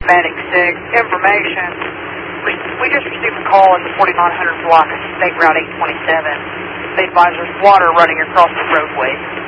Medic 6. Information. We just received a call at the 4900 block of State Route 827. They advise there's water running across the roadway.